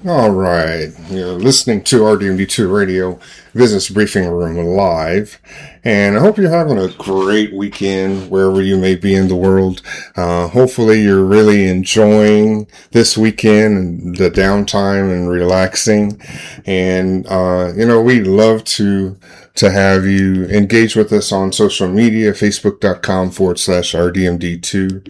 All right, you're listening to RDMD2 Radio Business Briefing Room Live, and I hope you're having a great weekend wherever you may be in the world. Hopefully you're really enjoying this weekend and the downtime and relaxing. And, we'd love to have you engage with us on social media, facebook.com/RDMD2.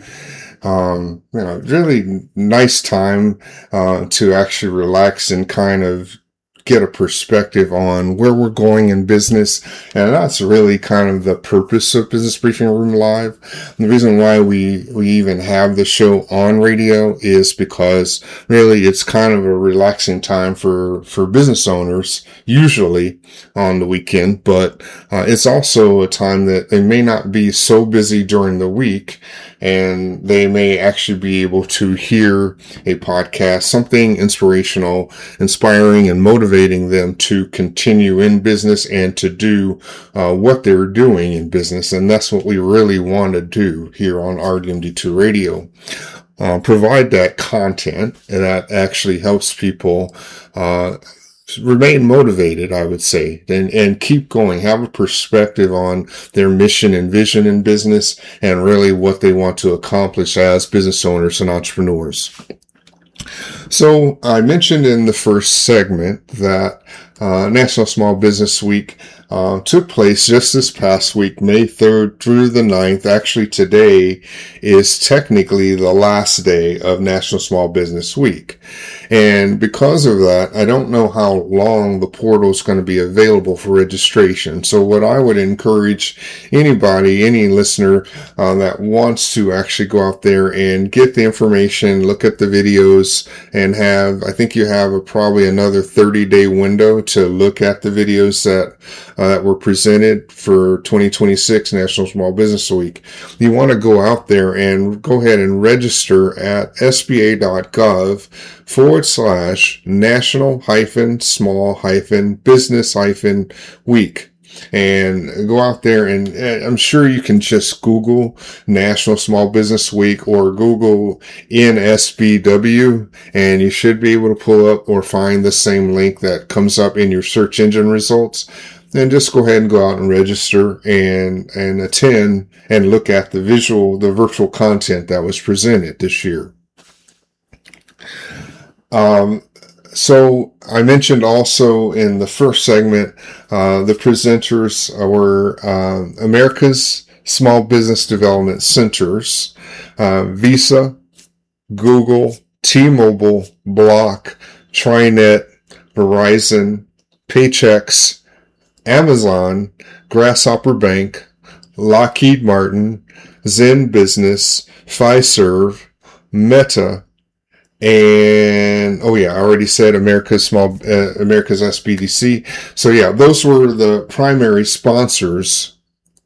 Really nice time, to actually relax and kind of get a perspective on where we're going in business. And that's really kind of the purpose of Business Briefing Room Live. And the reason why we even have the show on radio is because really it's kind of a relaxing time for business owners, usually on the weekend, but it's also a time that they may not be so busy during the week, and they may actually be able to hear a podcast, something inspirational, inspiring, and motivating them to continue in business and to do what they're doing in business. And that's what we really want to do here on RDMD2 Radio. Provide that content that actually helps people remain motivated, I would say, and keep going, have a perspective on their mission and vision in business and really what they want to accomplish as business owners and entrepreneurs. So I mentioned in the first segment that National Small Business Week took place just this past week, May 3rd through the 9th. Actually, today is technically the last day of National Small Business Week. And because of that, I don't know how long the portal is going to be available for registration. So what I would encourage anybody, any listener that wants to actually go out there and get the information, look at the videos, and I think you have probably another 30-day window to look at the videos that were presented for 2026 National Small Business Week. You want to go out there and go ahead and register at sba.gov/national-small-business-week. And go out there, and I'm sure you can just Google National Small Business Week or Google NSBW, and you should be able to pull up or find the same link that comes up in your search engine results. Then just go ahead and go out and register and attend and look at the virtual content that was presented this year. So I mentioned also in the first segment, the presenters were America's Small Business Development Centers, Visa, Google, T-Mobile, Block, TriNet, Verizon, Paychex, Amazon, Grasshopper Bank, Lockheed Martin, Zen Business, Fiserv, Meta, and I already said America's SBDC. So yeah, those were the primary sponsors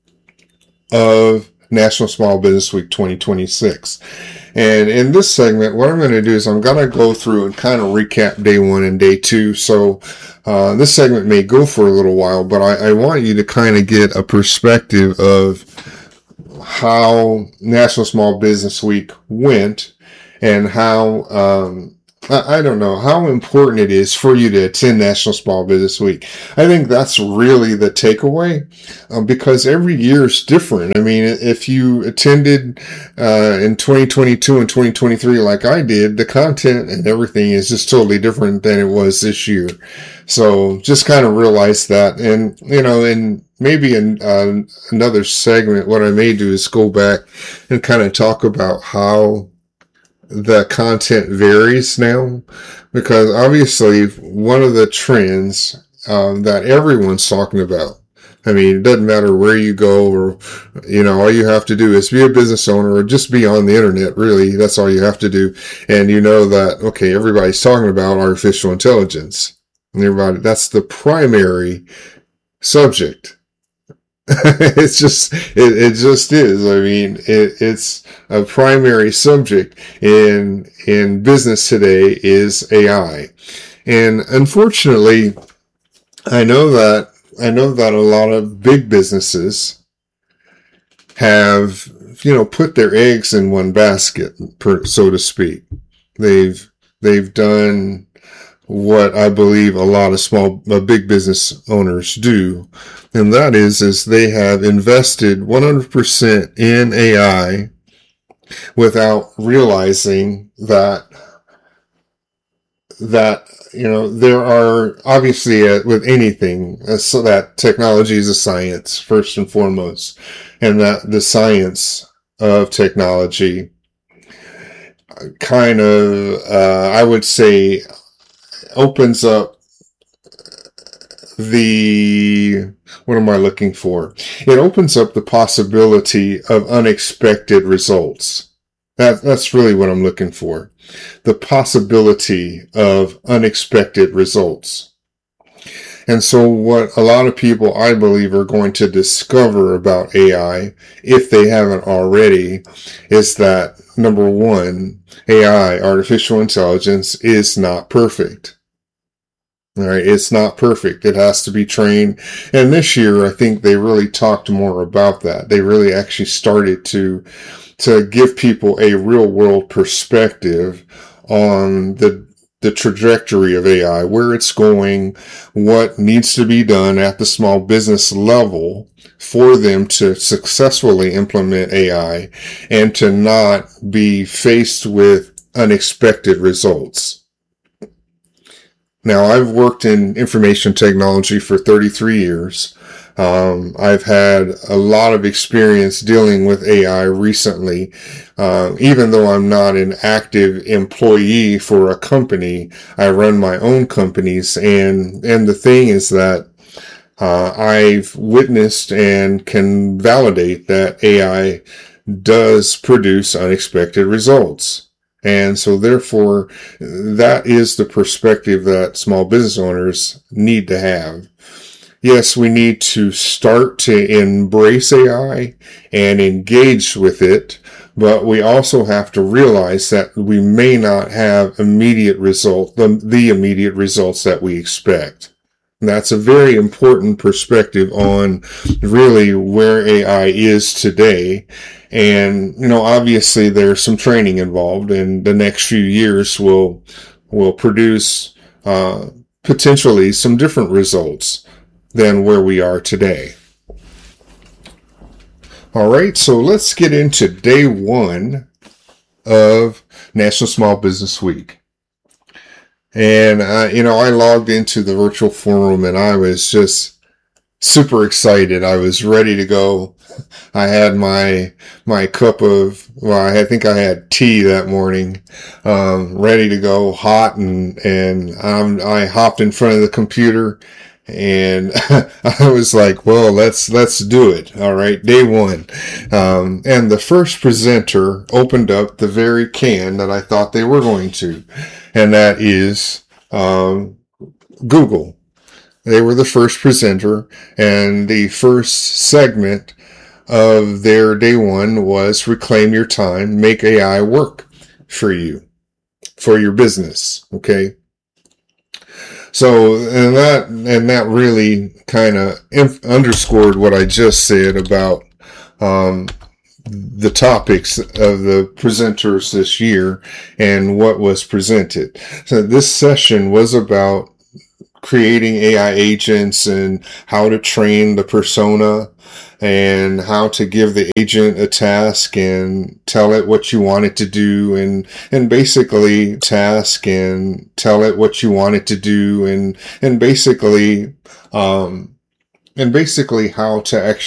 of National Small Business Week 2026. And in this segment, what I'm going to do is I'm going to go through and kind of recap day one and day two. So this segment may go for a little while, but I want you to kind of get a perspective of how National Small Business Week went, and how, I don't know, how important it is for you to attend National Small Business Week. I think that's really the takeaway, because every year is different. I mean, if you attended in 2022 and 2023 like I did, the content and everything is just totally different than it was this year. So just kind of realize that. And, and maybe in another segment, what I may do is go back and kind of talk about how the content varies now, because obviously one of the trends that everyone's talking about, I mean, it doesn't matter where you go, or all you have to do is be a business owner or just be on the internet. Really, that's all you have to do. And everybody's talking about artificial intelligence, and that's the primary subject. It just is. I mean, it's a primary subject in business today is AI. And unfortunately, I know that a lot of big businesses have, put their eggs in one basket, so to speak. They've done what I believe a lot of big business owners do. And that is they have invested 100% in AI without realizing that there are obviously with anything, so that technology is a science first and foremost, and that the science of technology kind of I would say opens up what am I looking for? It opens up the possibility of unexpected results. That's really what I'm looking for. The possibility of unexpected results. And so what a lot of people, I believe, are going to discover about AI, if they haven't already, is that, number one, AI, artificial intelligence, is not perfect. All right, it's not perfect. It has to be trained. And this year, I think they really talked more about that. They really actually started to give people a real world perspective on the trajectory of AI, where it's going, what needs to be done at the small business level for them to successfully implement AI and to not be faced with unexpected results. Now, I've worked in information technology for 33 years. I've had a lot of experience dealing with AI recently. Even though I'm not an active employee for a company, I run my own companies. And the thing is that, I've witnessed and can validate that AI does produce unexpected results. And so therefore, that is the perspective that small business owners need to have. Yes, we need to start to embrace AI and engage with it, but we also have to realize that we may not have the immediate results that we expect. And that's a very important perspective on really where AI is today. And, obviously there's some training involved, and the next few years will produce, potentially some different results than where we are today. All right, so let's get into day one of National Small Business Week. And, I logged into the virtual forum and I was just super excited. I was ready to go. I had my cup of, I think I had tea that morning, ready to go, hot, and I hopped in front of the computer and I was like, well, let's do it. All right. Day one. And the first presenter opened up the very can that I thought they were going to, and that is, Google. They were the first presenter, and the first segment of their day one was reclaim your time, make AI work for you, for your business. Okay. So, and that really kind of underscored what I just said about, the topics of the presenters this year and what was presented. So this session was about creating AI agents and how to train the persona and how to give the agent a task and tell it what you want it to do, and basically task and tell it what you want it to do, and basically how to actually